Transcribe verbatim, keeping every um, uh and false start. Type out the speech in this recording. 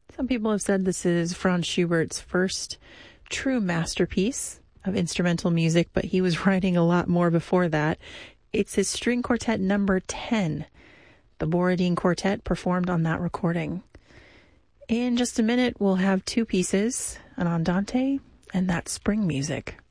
Some people have said this is Franz Schubert's first true masterpiece of instrumental music, but he was writing a lot more before that. It's his string quartet number ten. The Borodin Quartet performed on that recording. In just a minute, we'll have two pieces, an andante and that spring music.